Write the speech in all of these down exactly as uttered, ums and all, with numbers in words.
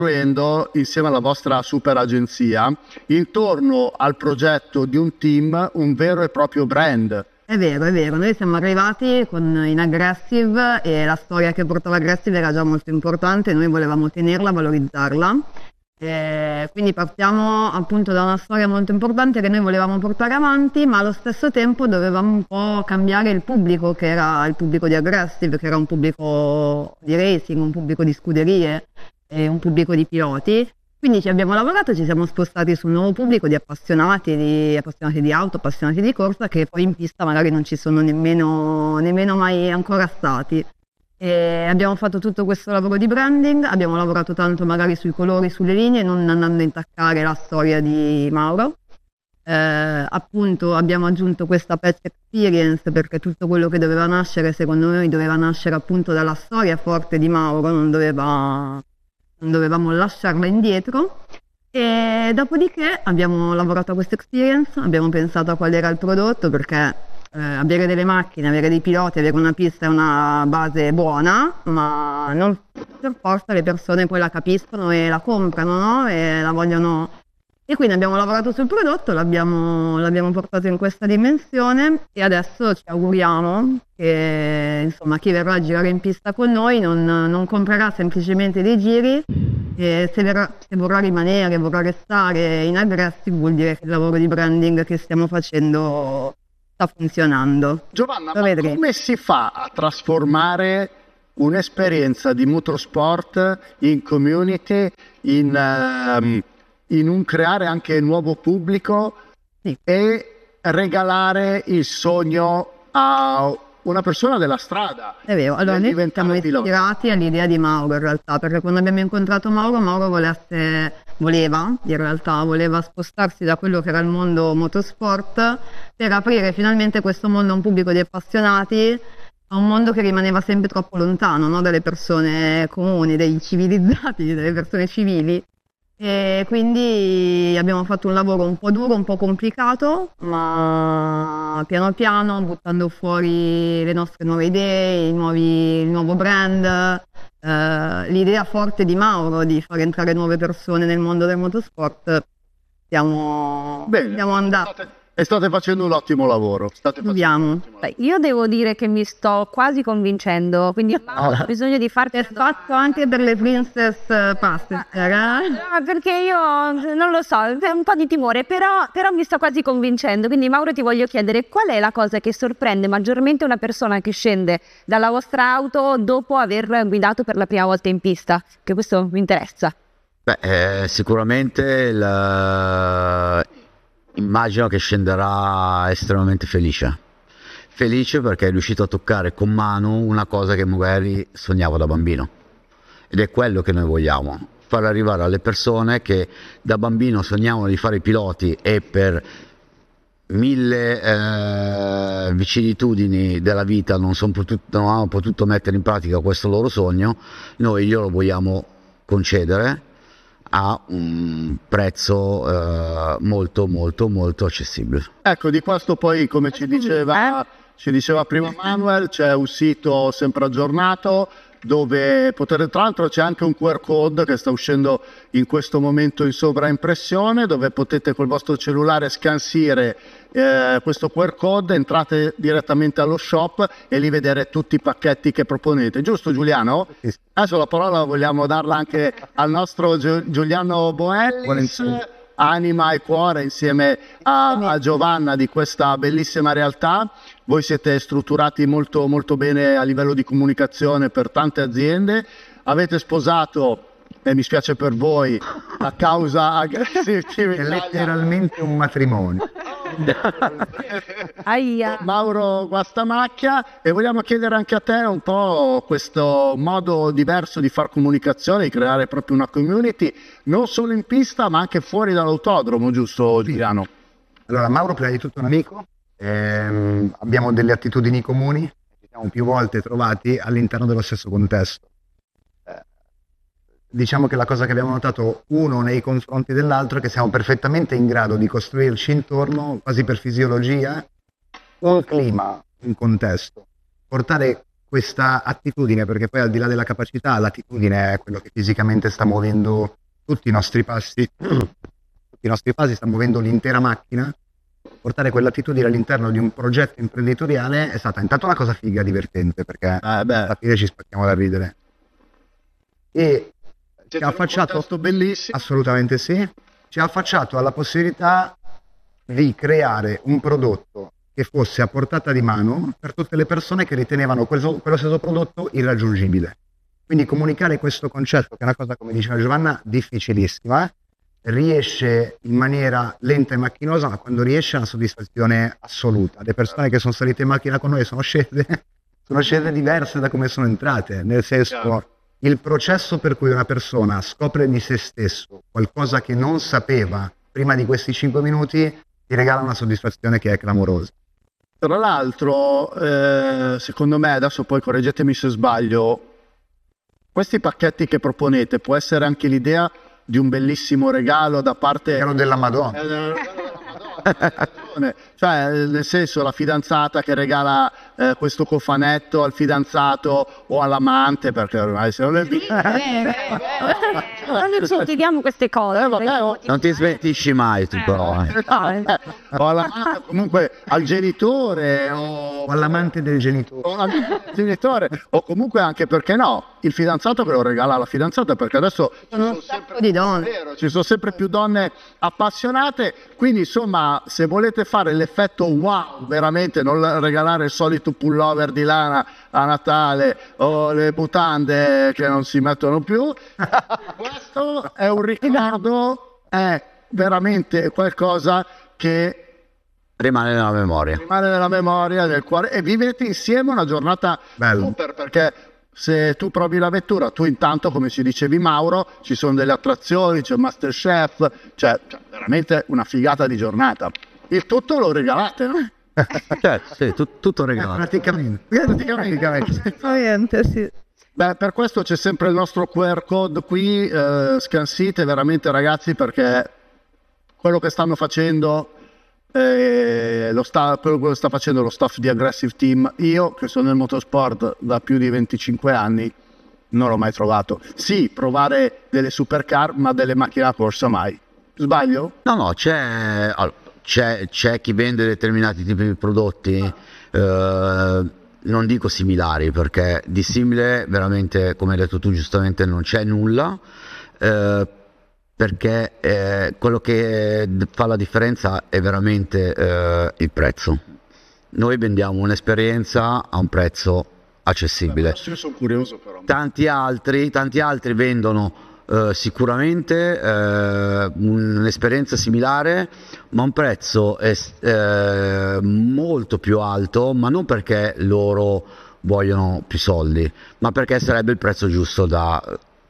costruendo insieme alla vostra super agenzia intorno al progetto di un team un vero e proprio brand. È vero, è vero, noi siamo arrivati con in Aggressive e la storia che portava Aggressive era già molto importante, noi volevamo tenerla, valorizzarla. E quindi partiamo appunto da una storia molto importante che noi volevamo portare avanti, ma allo stesso tempo dovevamo un po' cambiare il pubblico, che era il pubblico di Aggressive, che era un pubblico di racing, un pubblico di scuderie e un pubblico di piloti. Quindi ci abbiamo lavorato, ci siamo spostati su un nuovo pubblico di appassionati, di appassionati di auto, appassionati di corsa, che poi in pista magari non ci sono nemmeno, nemmeno mai ancora stati. E abbiamo fatto tutto questo lavoro di branding, abbiamo lavorato tanto magari sui colori, sulle linee, non andando a intaccare la storia di Mauro. Eh, appunto abbiamo aggiunto questa patch experience perché tutto quello che doveva nascere secondo noi doveva nascere appunto dalla storia forte di Mauro, non, doveva, non dovevamo lasciarla indietro. E dopodiché abbiamo lavorato a questa experience, abbiamo pensato a qual era il prodotto, perché Eh, avere delle macchine, avere dei piloti, avere una pista è una base buona, ma non per forza le persone poi la capiscono e la comprano, no? E la vogliono. E quindi abbiamo lavorato sul prodotto, l'abbiamo, l'abbiamo portato in questa dimensione e adesso ci auguriamo che insomma chi verrà a girare in pista con noi non, non comprerà semplicemente dei giri, e se, verrà, se vorrà rimanere, vorrà restare in Aggressive, vuol dire che il lavoro di branding che stiamo facendo sta funzionando. Giovanna, ma come si fa a trasformare un'esperienza di motorsport in community, in, um, in un creare anche nuovo pubblico, sì, e regalare il sogno a una persona della strada? È vero, allora noi siamo ispirati all'idea di Mauro in realtà, perché quando abbiamo incontrato Mauro, Mauro volesse, voleva, in realtà voleva spostarsi da quello che era il mondo motorsport per aprire finalmente questo mondo a un pubblico di appassionati, a un mondo che rimaneva sempre troppo lontano, no? Dalle persone comuni, dei civilizzati, delle persone civili. E quindi abbiamo fatto un lavoro un po' duro, un po' complicato, ma piano piano, buttando fuori le nostre nuove idee, i nuovi, il nuovo brand, eh, l'idea forte di Mauro di far entrare nuove persone nel mondo del motorsport, stiamo, Bene, stiamo andando. E state facendo un ottimo lavoro. State Dobbiamo. Beh, io devo dire che mi sto quasi convincendo, quindi ho bisogno di farti è fatto anche per le Princess Passenger, eh? No, perché io non lo so, è un po' di timore, però, però mi sto quasi convincendo. Quindi Mauro, ti voglio chiedere qual è la cosa che sorprende maggiormente una persona che scende dalla vostra auto dopo aver guidato per la prima volta in pista, che questo mi interessa. Beh, eh, sicuramente la... immagino che scenderà estremamente felice. Felice perché è riuscito a toccare con mano una cosa che magari sognavo da bambino. Ed è quello che noi vogliamo, far arrivare alle persone che da bambino sognavano di fare i piloti e per mille eh, vicissitudini della vita non, son potuto, non hanno potuto mettere in pratica questo loro sogno. Noi glielo vogliamo concedere a un prezzo eh, molto molto molto accessibile. Ecco, di questo poi, come ci diceva, ci diceva prima Manuel, c'è un sito sempre aggiornato dove potete, tra l'altro c'è anche un Q R code che sta uscendo in questo momento in sovraimpressione, dove potete col vostro cellulare scansire eh, questo Q R code, entrate direttamente allo shop e lì vedere tutti i pacchetti che proponete, giusto Giuliano? Adesso la parola vogliamo darla anche al nostro Gi Giuliano Boellis, anima e cuore insieme a, a Giovanna di questa bellissima realtà. Voi siete strutturati molto molto bene a livello di comunicazione per tante aziende, avete sposato, e mi spiace per voi, a causa Aggressive Team è letteralmente un matrimonio. Mauro Guastamacchia, e vogliamo chiedere anche a te un po' questo modo diverso di far comunicazione, di creare proprio una community non solo in pista ma anche fuori dall'autodromo, giusto Giuliano? Allora, Mauro prima di tutto un amico, ehm, abbiamo delle attitudini comuni, ci siamo più volte trovati all'interno dello stesso contesto. Eh, diciamo che la cosa che abbiamo notato uno nei confronti dell'altro è che siamo perfettamente in grado di costruirci intorno, quasi per fisiologia, un clima, un contesto, portare questa attitudine, perché poi al di là della capacità, l'attitudine è quello che fisicamente sta muovendo tutti i nostri passi, tutti i nostri passi, sta muovendo l'intera macchina. Portare quell'attitudine all'interno di un progetto imprenditoriale è stata intanto una cosa figa, divertente, perché Eh, beh. alla fine ci spacchiamo da ridere. E ci ha affacciato, Questo bellissimo. assolutamente sì, ci ha affacciato alla possibilità di creare un prodotto che fosse a portata di mano per tutte le persone che ritenevano quello, quello stesso prodotto irraggiungibile. Quindi comunicare questo concetto, che è una cosa, come diceva Giovanna, difficilissima, riesce in maniera lenta e macchinosa, ma quando riesce è una soddisfazione assoluta. Le persone che sono salite in macchina con noi sono scese, sono scese diverse da come sono entrate, nel senso, Chiaro. il processo per cui una persona scopre di se stesso qualcosa che non sapeva prima di questi cinque minuti ti regala una soddisfazione che è clamorosa. Tra l'altro, eh, secondo me, adesso poi correggetemi se sbaglio, questi pacchetti che proponete può essere anche l'idea di un bellissimo regalo da parte Regalo della Madonna. Eh, regalo della Madonna. Cioè, nel senso, la fidanzata che regala eh, questo cofanetto al fidanzato o all'amante, perché ormai se non è Non discutiamo queste cose. Eh, vabbè, oh. Non ti smentisci mai tu però. eh. Eh, o all'amante, comunque al genitore o O all'amante del genitore. o al genitore, o comunque anche, perché no, il fidanzato che lo regala alla fidanzata, perché adesso ci sono sempre, di donne. vero, ci sono sempre più donne appassionate, quindi insomma, se volete fare l'effetto wow, veramente non regalare il solito pullover di lana a Natale o le mutande che non si mettono più, questo è un ricordo, è veramente qualcosa che Rimane nella memoria. rimane nella memoria del cuore, e vivete insieme una giornata Bello. super, perché se tu provi la vettura, tu intanto, come ci dicevi Mauro, ci sono delle attrazioni, c'è il Masterchef, cioè, cioè veramente una figata di giornata. Il tutto lo regalate, no? Certo, sì, tu- tutto regalato. Praticamente. Praticamente. Ovviamente sì. Beh, per questo c'è sempre il nostro Q R code qui, eh, scansite veramente ragazzi, perché quello che stanno facendo, eh, lo sta, quello che sta facendo lo staff di Aggressive Team, io che sono nel motorsport da più di venticinque anni, non l'ho mai trovato. Sì, provare delle supercar, ma delle macchine da corsa mai. Sbaglio? No, no, c'è, allora, c'è, c'è chi vende determinati tipi di prodotti, eh, non dico similari, perché di simile veramente, come hai detto tu giustamente, non c'è nulla, eh, perché eh, quello che fa la differenza è veramente eh, il prezzo. Noi vendiamo un'esperienza a un prezzo accessibile. Io sono curioso però. Tanti altri, tanti altri vendono eh, sicuramente eh, un'esperienza similare, ma a un prezzo es- eh, molto più alto, ma non perché loro vogliono più soldi, ma perché sarebbe il prezzo giusto da,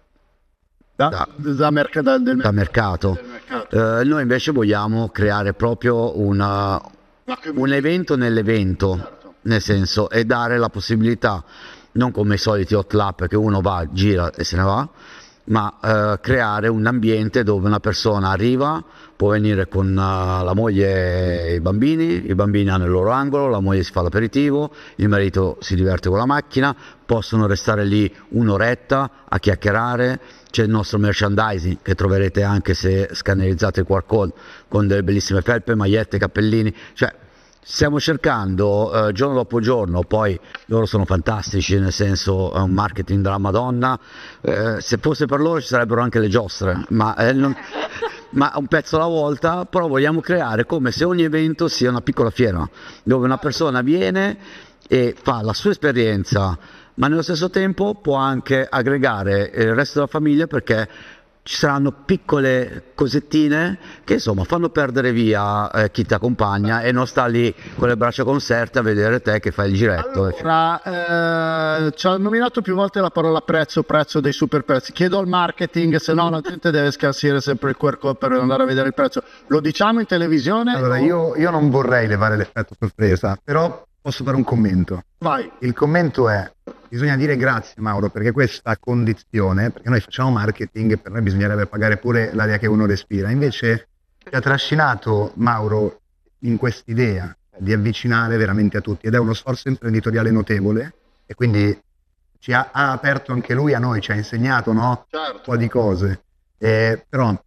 Da, Da- da merc- da- del da mercato. del mercato. Eh, noi invece vogliamo creare proprio una, Ma che- un evento nell'evento, nel senso, e dare la possibilità, non come i soliti hot lap che uno va, gira e se ne va, ma eh, creare un ambiente dove una persona arriva, può venire con eh, la moglie e i bambini, i bambini hanno il loro angolo, la moglie si fa l'aperitivo, il marito si diverte con la macchina, possono restare lì un'oretta a chiacchierare. C'è il nostro merchandising che troverete anche se scannerizzate il Q R code, con delle bellissime felpe, magliette, cappellini, cioè stiamo cercando eh, giorno dopo giorno. Poi loro sono fantastici, nel senso è un marketing della Madonna, eh, se fosse per loro ci sarebbero anche le giostre, ma, eh, non, ma un pezzo alla volta. Però vogliamo creare come se ogni evento sia una piccola fiera, dove una persona viene e fa la sua esperienza, ma nello stesso tempo può anche aggregare il resto della famiglia, perché ci saranno piccole cosettine che insomma fanno perdere via eh, chi ti accompagna e non sta lì con le braccia conserte a vedere te che fai il giretto. Allora, eh, ci ha nominato più volte la parola prezzo, prezzo dei super prezzi. Chiedo al marketing, se no la gente deve scansire sempre il Q R code per andare a vedere il prezzo. Lo diciamo in televisione? Allora, io, io non vorrei levare l'effetto sorpresa, però posso fare un commento. Vai. Il commento è: bisogna dire grazie Mauro, perché questa condizione, perché noi facciamo marketing e per noi bisognerebbe pagare pure l'aria che uno respira, invece ti ha trascinato Mauro in quest'idea di avvicinare veramente a tutti, ed è uno sforzo imprenditoriale notevole, e quindi ci ha, ha aperto anche lui a noi, ci ha insegnato, no? Certo. Un po' di cose. Eh, però